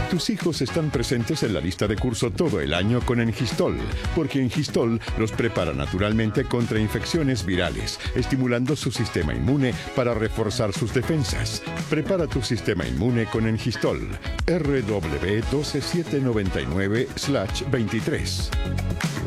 Tus hijos están presentes en la lista de curso todo el año con Engistol, porque Engistol los prepara naturalmente contra infecciones virales, estimulando su sistema inmune para reforzar sus defensas. Prepara tu sistema inmune con Engistol. RW 12799/23.